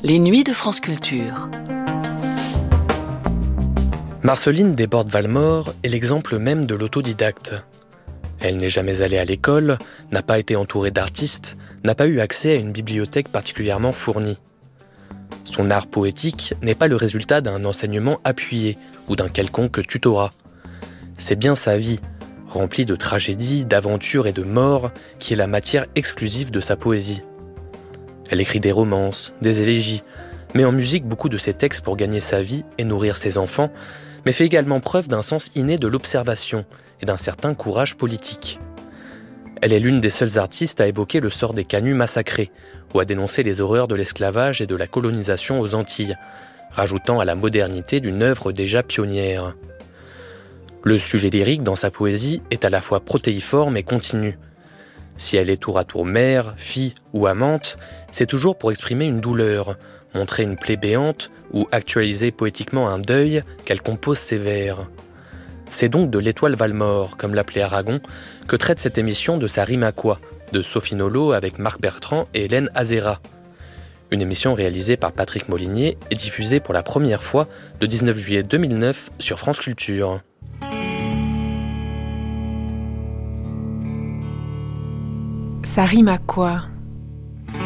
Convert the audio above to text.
Les nuits de France Culture. Marceline Desbordes-Valmore est l'exemple même de l'autodidacte. Elle n'est jamais allée à l'école, n'a pas été entourée d'artistes, n'a pas eu accès à une bibliothèque particulièrement fournie. Son art poétique n'est pas le résultat d'un enseignement appuyé ou d'un quelconque tutorat. C'est bien sa vie, remplie de tragédies, d'aventures et de morts, qui est la matière exclusive de sa poésie. Elle écrit des romances, des élégies, met en musique beaucoup de ses textes pour gagner sa vie et nourrir ses enfants, mais fait également preuve d'un sens inné de l'observation et d'un certain courage politique. Elle est l'une des seules artistes à évoquer le sort des Canuts massacrés ou à dénoncer les horreurs de l'esclavage et de la colonisation aux Antilles, rajoutant à la modernité d'une œuvre déjà pionnière. Le sujet lyrique dans sa poésie est à la fois protéiforme et continu. Si elle est tour à tour mère, fille ou amante, c'est toujours pour exprimer une douleur, montrer une plaie béante ou actualiser poétiquement un deuil qu'elle compose ses vers. C'est donc de l'étoile Valmore, comme l'appelait Aragon, que traite cette émission de Sa rime à quoi, de Sophie Nolot avec Marc Bertrand et Hélène Azera. Une émission réalisée par Patrick Molinier et diffusée pour la première fois le 19 juillet 2009 sur France Culture. Ça rime à quoi ?